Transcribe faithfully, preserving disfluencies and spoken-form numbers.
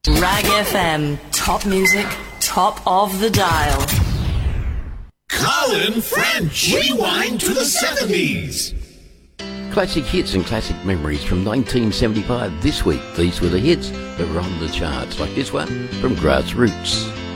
Rag F M, top music, top of the dial. Colin French, rewind to the seventies. Classic hits and classic memories from nineteen seventy-five this week. These were the hits that were on the charts, like this one from Grassroots.